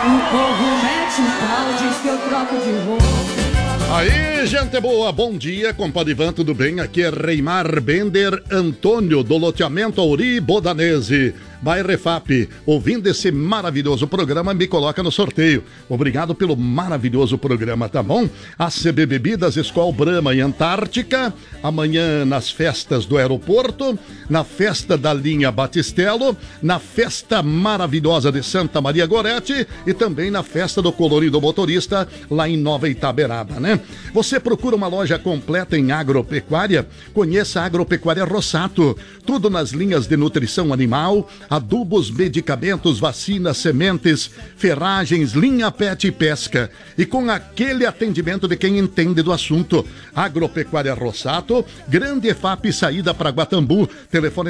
O povo mete o pau, diz que eu troco de roupa. Aí, gente boa, bom dia, compadre Ivan, tudo bem? Aqui é Reimar Bender Antônio, do loteamento Auri Bodanese. Vai Refap, ouvindo esse maravilhoso programa, me coloca no sorteio. Obrigado pelo maravilhoso programa, tá bom? ACB Bebidas, Skol Brahma e Antártica. Amanhã nas festas do aeroporto, na festa da linha Batistelo, na festa maravilhosa de Santa Maria Gorete e também na festa do Colorido Motorista, lá em Nova Itaberaba, né? Você procura uma loja completa em agropecuária? Conheça a Agropecuária Rossato. Tudo nas linhas de nutrição animal, adubos, medicamentos, vacinas, sementes, ferragens, linha pet e pesca. E com aquele atendimento de quem entende do assunto. Agropecuária Rossato, Grande EFAP, saída para Guatambu, telefone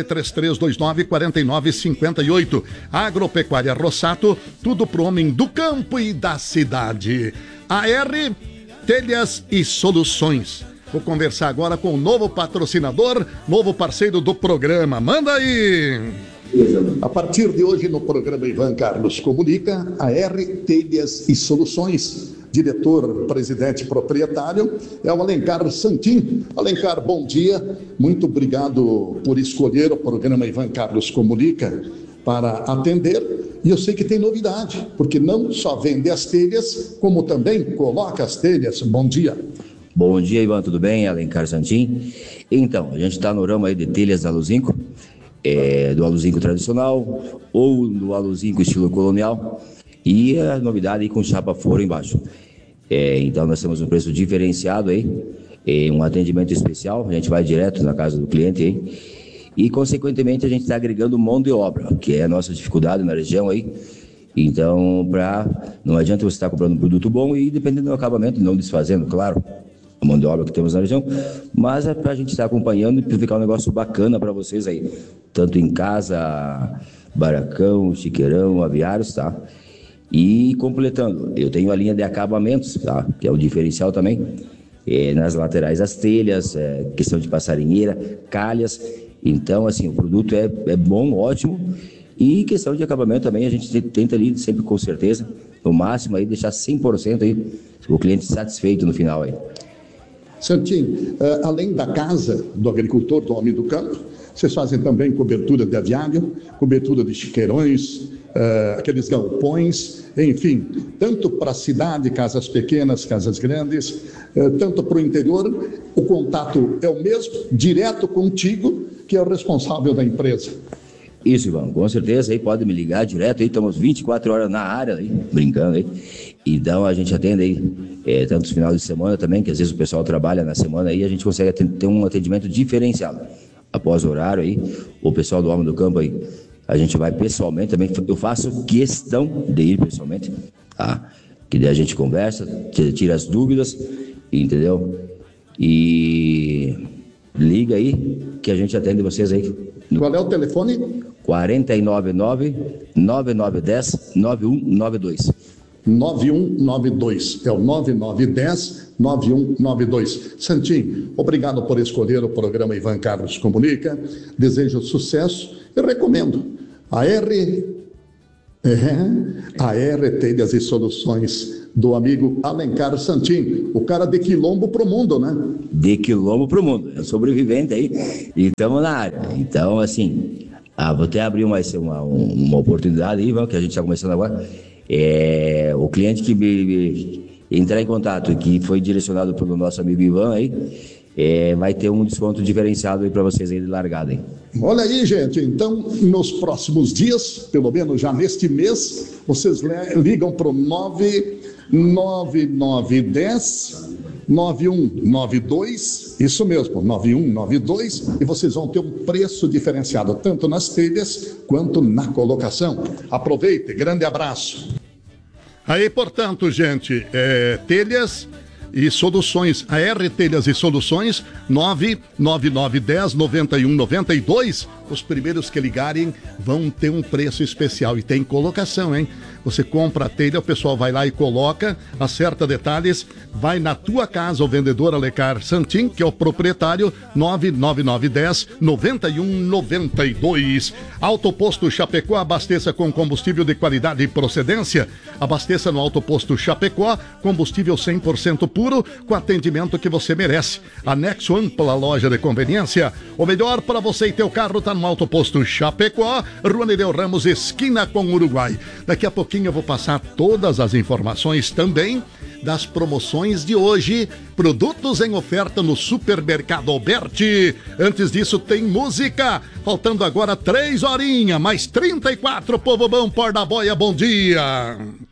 3329-4958. Agropecuária Rossato, tudo pro homem do campo e da cidade. AR Telhas e Soluções. Vou conversar agora com o novo patrocinador, novo parceiro do programa. Manda aí! A partir de hoje, no programa Ivan Carlos Comunica, a R Telhas e Soluções. Diretor, presidente, proprietário é o Alencar Santin. Alencar, bom dia. Muito obrigado por escolher o programa Ivan Carlos Comunica para atender. E eu sei que tem novidade, porque não só vende as telhas, como também coloca as telhas. Bom dia. Bom dia, Ivan, tudo bem? Alencar Santin. Então, a gente está no ramo aí de telhas da Aluzinco. Do aluzinco tradicional ou do aluzinco estilo colonial, e a novidade aí com chapa foro embaixo. Então nós temos um preço diferenciado aí, um atendimento especial, a gente vai direto na casa do cliente aí, e consequentemente a gente está agregando mão de obra, que é a nossa dificuldade na região aí. Então não adianta você estar comprando um produto bom e dependendo do acabamento, não desfazendo, claro, a mão de obra que temos na região, mas é para a gente estar acompanhando e para ficar um negócio bacana para vocês aí, tanto em casa, baracão, chiqueirão, aviários, tá? E completando, eu tenho a linha de acabamentos, tá? Que é o diferencial também, nas laterais das telhas, questão de passarinheira, calhas. Então, assim, o produto é bom, ótimo, e questão de acabamento também, a gente tenta ali, sempre com certeza, no máximo aí, deixar 100% aí, o cliente satisfeito no final aí. Santinho, além da casa do agricultor, do homem do campo, vocês fazem também cobertura de aviário, cobertura de chiqueirões, aqueles galpões, enfim, tanto para a cidade, casas pequenas, casas grandes, tanto para o interior, o contato é o mesmo, direto contigo, que é o responsável da empresa. Isso, Ivan, com certeza, aí pode me ligar direto, aí estamos 24 horas na área, aí, brincando aí, então a gente atende aí, tanto os finais de semana também, que às vezes o pessoal trabalha na semana aí, a gente consegue ter um atendimento diferenciado, após o horário aí, o pessoal do Homem do Campo aí, a gente vai pessoalmente também, eu faço questão de ir pessoalmente, tá? Que daí a gente conversa, tira as dúvidas, entendeu? E liga aí, que a gente atende vocês aí. Qual é o telefone? 499-9910-9192. 9192, é o 9910-9192. Santinho, obrigado por escolher o programa Ivan Carlos Comunica, desejo sucesso e recomendo a R Telhas e Soluções do amigo Alencar Santin, o cara de quilombo pro mundo, né? De quilombo pro mundo, é sobrevivente aí, e estamos na área. Então, assim, vou até abrir uma oportunidade aí, que a gente está começando agora. O cliente que entrar em contato, que foi direcionado pelo nosso amigo Ivan aí, vai ter um desconto diferenciado aí para vocês aí de largada, hein? Olha aí, gente, então nos próximos dias, pelo menos já neste mês, vocês ligam para o 9910-9192, isso mesmo, 9192, e vocês vão ter um preço diferenciado, tanto nas telhas quanto na colocação. Aproveite, grande abraço. Aí, portanto, gente, telhas e soluções, a R Telhas e Soluções, 99910-9192. Os primeiros que ligarem vão ter um preço especial. E tem colocação, hein? Você compra a telha, o pessoal vai lá e coloca, acerta detalhes, vai na tua casa, o vendedor Alecar Santin, que é o proprietário, 99910-9192. Autoposto Chapecó, abasteça com combustível de qualidade e procedência. Abasteça no Autoposto Chapecó, combustível 100% puro, com atendimento que você merece. Anexo ampla loja de conveniência. O melhor para você e teu carro está no Autoposto Chapecó, Rua Nereu Ramos, esquina com Uruguai. Daqui a pouquinho eu vou passar todas as informações também das promoções de hoje. Produtos em oferta no Supermercado Alberti. Antes disso tem música. Faltando agora 3 horinhas, mais 34, povo bom, por da boia, bom dia.